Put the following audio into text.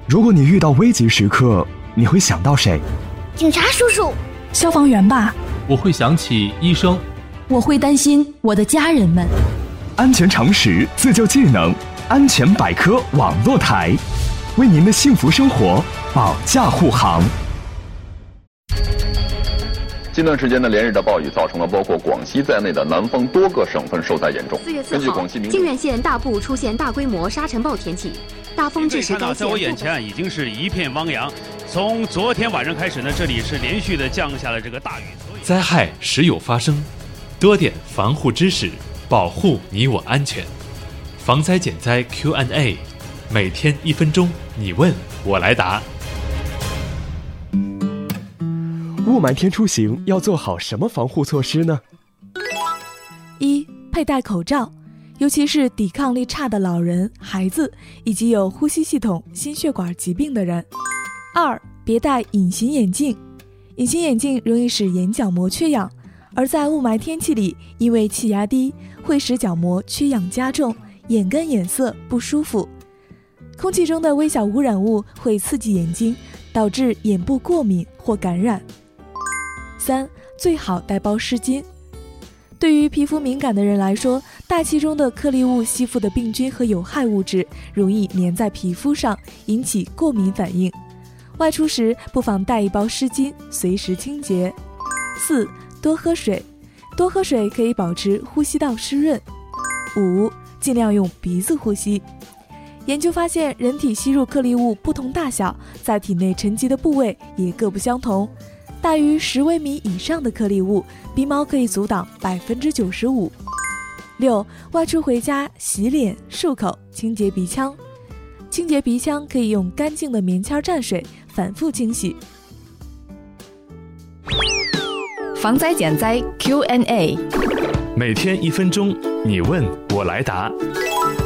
如果你遇到危急时刻，你会想到谁？ 警察叔叔。 消防员吧。 我会想起医生。 我会担心我的家人们。 安全常识，自救技能，安全百科网络台，为您的幸福生活保驾护航。 近段时间的连日的暴雨造成了包括广西在内的南方多个省份受灾严重。 4月4号，靖远县大部出现大规模沙尘暴天气，大风致使该县。 在我眼前已经是一片汪洋。从昨天晚上开始呢，这里是连续的降下了这个大雨。 灾害时有发生，多点防护知识，保护你我安全。防灾减灾 Q&A， 每天1分钟，你问我来答。 雾霾天出行要做好什么防护措施呢 ？1. 佩戴口罩，尤其是抵抗力差的老人、孩子以及有呼吸系统、心血管疾病的人。2. 别戴隐形眼镜，隐形眼镜容易使眼角膜缺氧，而在雾霾天气里，因为气压低，会使角膜缺氧加重，眼干眼涩不舒服。空气中的微小污染物会刺激眼睛，导致眼部过敏或感染。3. 最好带包湿巾。对于皮肤敏感的人来说，大气中的颗粒物吸附的病菌和有害物质容易粘在皮肤上，引起过敏反应。外出时不妨带一包湿巾，随时清洁。4. 多喝水，多喝水可以保持呼吸道湿润。5. 尽量用鼻子呼吸。研究发现，人体吸入颗粒物不同大小，在体内沉积的部位也各不相同。大于10微米以上的颗粒物，鼻毛可以阻挡95%。6. 外出回家洗脸、漱口、清洁鼻腔。清洁鼻腔可以用干净的棉签蘸水反复清洗。 防灾减灾 Q&A， 每天1分钟，你问我来答。